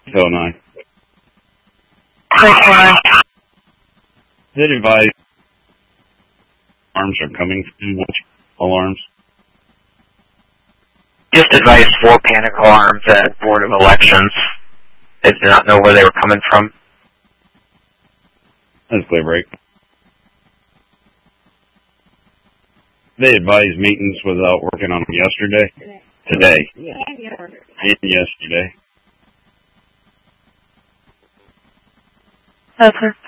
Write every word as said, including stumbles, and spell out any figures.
oh nine. six four nine. Did advise alarms are coming through. Which alarms? Just advised four panic alarms at Board of Elections. They did not know where they were coming from. That's clear break. They advised maintenance was out working on them yesterday. Today. Today. Yeah. And yesterday. Over.